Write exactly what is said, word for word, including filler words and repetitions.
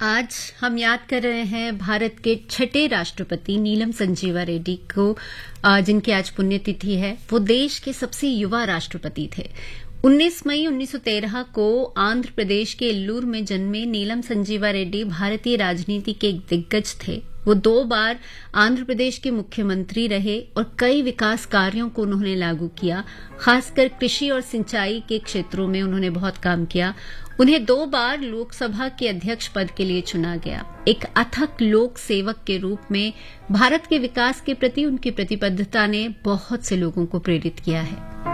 आज हम याद कर रहे हैं भारत के छठे राष्ट्रपति नीलम संजीवा रेड्डी को, जिनकी आज पुण्यतिथि है। वो देश के सबसे युवा राष्ट्रपति थे। उन्नीस मई उन्नीस सौ तेरह को आंध्र प्रदेश के एल्लूर में जन्मे नीलम संजीवा रेड्डी भारतीय राजनीति के एक दिग्गज थे। वो दो बार आंध्र प्रदेश के मुख्यमंत्री रहे और कई विकास कार्यों को उन्होंने लागू किया। खासकर कृषि और सिंचाई के क्षेत्रों में उन्होंने बहुत काम किया। उन्हें दो बार लोकसभा के अध्यक्ष पद के लिए चुना गया। एक अथक लोक सेवक के रूप में भारत के विकास के प्रति उनकी प्रतिबद्धता ने बहुत से लोगों को प्रेरित किया है।